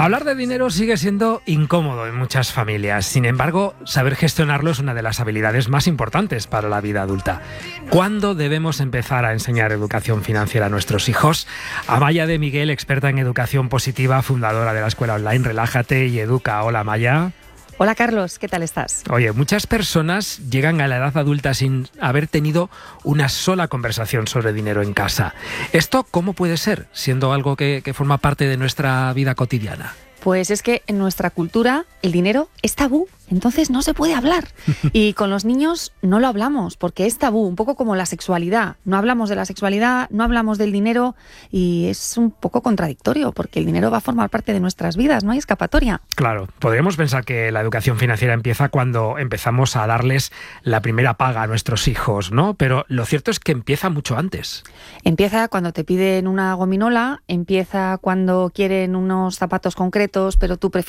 Hablar de dinero sigue siendo incómodo en muchas familias. Sin embargo, saber gestionarlo es una de las habilidades más importantes para la vida adulta. ¿Cuándo debemos empezar a enseñar educación financiera a nuestros hijos? Amaya de Miguel, experta en educación positiva, fundadora de la escuela online Relájate y Educa. Hola, Amaya. Hola, Carlos, ¿qué tal estás? Oye, muchas personas llegan a la edad adulta sin haber tenido una sola conversación sobre dinero en casa. ¿Esto cómo puede ser, siendo algo que forma parte de nuestra vida cotidiana? Pues es que en nuestra cultura el dinero es tabú, entonces no se puede hablar. Y con los niños no lo hablamos porque es tabú, un poco como la sexualidad. No hablamos de la sexualidad, no hablamos del dinero y es un poco contradictorio porque el dinero va a formar parte de nuestras vidas, no hay escapatoria. Claro, podríamos pensar que la educación financiera empieza cuando empezamos a darles la primera paga a nuestros hijos, ¿no? Pero lo cierto es que empieza mucho antes. Empieza cuando te piden una gominola, empieza cuando quieren unos zapatos concretos, pero tú prefieres